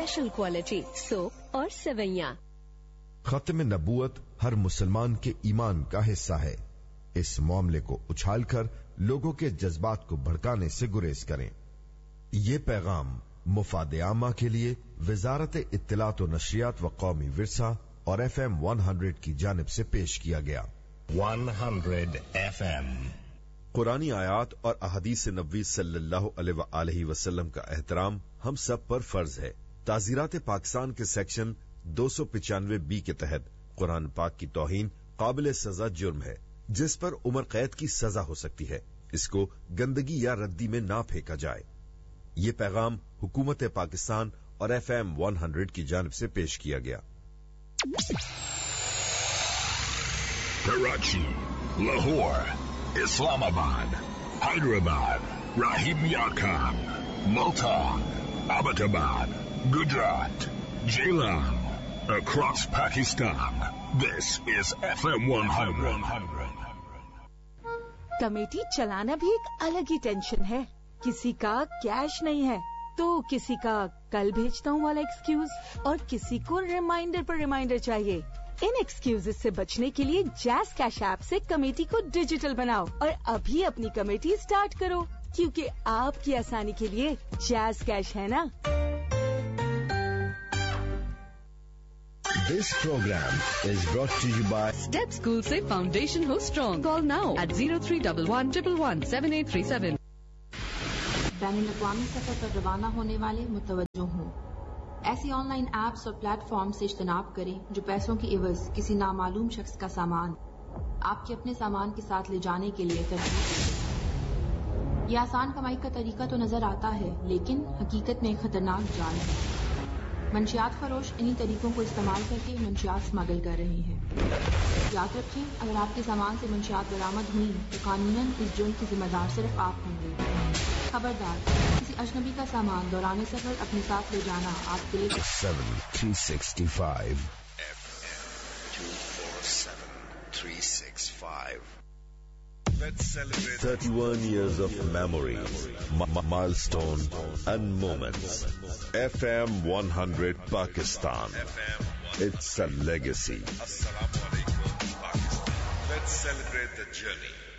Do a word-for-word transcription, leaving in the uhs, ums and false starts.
Special quality soap और सेवैयां। खत्म नबूवत हर मुसलमान के ईमान का हिस्सा है। इस मामले को उछालकर लोगों के जज्बात को भड़काने से गुरेज करें। ये पैगाम मुफाद आमा के लिए वजारत इत्तलात व नशरियात व कौमी विरसा और एफ एम वन हंड्रेड की जानिब से पेश किया गया। वन हंड्रेड एफ एम कुरानी आयात और अहदीस नबवी सल्लल्लाहु अलैहि वसल्लम का एहतराम हम सब पर फर्ज है। ताज़ीरात पाकिस्तान के सेक्शन दो सौ पिचानवे बी के तहत कुरान पाक की तौहीन काबिल सजा जुर्म है, जिस पर उम्र कैद की सजा हो सकती है। इसको गंदगी या रद्दी में ना फेंका जाए। ये पैगाम हुकूमत पाकिस्तान और एफ एम वन हंड्रेड की जानिब से पेश किया गया। Karachi, Lahore, Islamabad, Hyderabad, Rahim याकाम, Multan, Abbottabad, Gujarat, Jailan, across Pakistan. This is F M one hundred. Committee चलाना भी एक अलग ही टेंशन है। किसी का कैश नहीं है तो किसी का कल भेजता हूँ वाला एक्सक्यूज, और किसी को रिमाइंडर पर रिमाइंडर चाहिए। इन एक्सक्यूजेस से बचने के लिए जैज़ कैश ऐप से कमेटी को डिजिटल बनाओ और अभी अपनी कमेटी स्टार्ट करो, क्योंकि आपकी आसानी के लिए जैज़ कैश है ना। This program is brought to you by Step School से फाउंडेशन हो strong. Call now at zero three one one one one seven eight three seven. बैनुल-अक़वामी सफर पर रवाना होने वाले मुतवज्जो हों। ऐसी ऑनलाइन ऐप्स और प्लेटफॉर्म से इज्तनाब करें जो पैसों की एवज किसी नामालूम शख्स का सामान आपके अपने सामान के साथ ले जाने के लिए तरजीह दें। यह आसान कमाई का तरीका तो नजर आता है, लेकिन हकीकत में खतरनाक जाल है। मंशियात फरोश इन्हीं तरीकों को इस्तेमाल करके मंशियात स्मगल कर रहे हैं। याद रखें, अगर आपके सामान से मंशियात बरामद हुई तो कानूनन इस जुर्म की जिम्मेदार सिर्फ आप होंगे। खबरदार, किसी अजनबी का सामान दौरान सफर अपने साथ ले जाना आपके लिए seven three six five F M two four seven three six five. Let's celebrate thirty-one years of memories, m- milestone and moments. F M one hundred Pakistan. It's a legacy. Assalamu alaikum, Pakistan. Let's celebrate the journey.